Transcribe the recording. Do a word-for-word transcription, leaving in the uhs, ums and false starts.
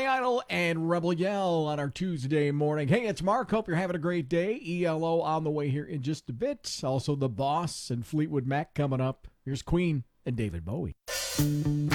Idol and Rebel Yell on our Tuesday morning. Hey, it's Mark. Hope you're having a great day. E L O on the way here in just a bit. Also, The Boss and Fleetwood Mac coming up. Here's Queen and David Bowie.